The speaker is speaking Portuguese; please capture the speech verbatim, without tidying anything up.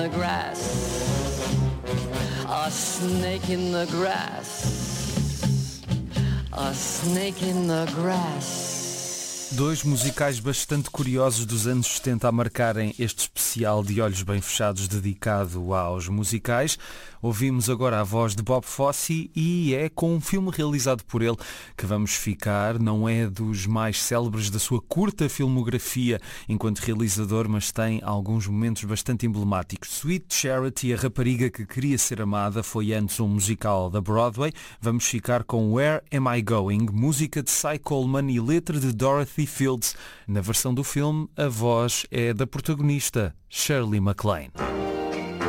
The grass, a snake in the grass, a snake in the grass. Dois musicais bastante curiosos dos anos setenta a marcarem este especial de Olhos Bem Fechados dedicado aos musicais. Ouvimos agora a voz de Bob Fosse e é com um filme realizado por ele que vamos ficar. Não é dos mais célebres da sua curta filmografia enquanto realizador, mas tem alguns momentos bastante emblemáticos. Sweet Charity, a rapariga que queria ser amada, foi antes um musical da Broadway. Vamos ficar com Where Am I Going, música de Cy Coleman e letra de Dorothy Fields. Na versão do filme, a voz é da protagonista, Shirley MacLaine.